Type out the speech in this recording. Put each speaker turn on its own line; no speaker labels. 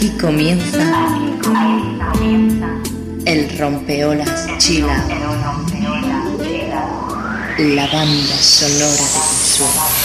Aquí comienza el rompeolas chila, la banda sonora de tus sueños.